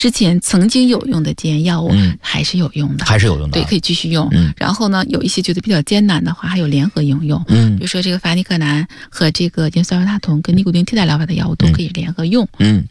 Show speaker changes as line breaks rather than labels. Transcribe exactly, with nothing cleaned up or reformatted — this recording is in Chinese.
之前曾经有用的戒烟药物，
嗯，
还是有用的，
还是有用的，
对，可以继续用。
嗯，
然后呢，有一些觉得比较艰难的话，还有联合应用。
嗯，
比如说这个伐尼克南和这个盐酸维他酮跟尼古丁替代疗法的药物都可以联合用。
嗯。